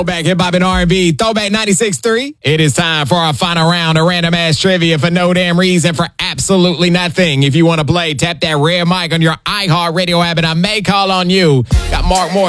Back hip hop and R&B, Throwback 96.3. It is time for our final round of random ass trivia for no damn reason, for absolutely nothing. If you want to play, tap that red mic on your iHeartRadio app and I may call on you. Got Mark Moore